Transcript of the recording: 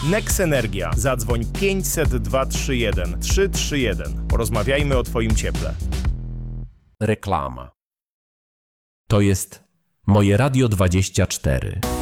Nex Energia. Zadzwoń 500 231 331. Porozmawiajmy o Twoim cieple. Reklama. To jest moje Radio 24.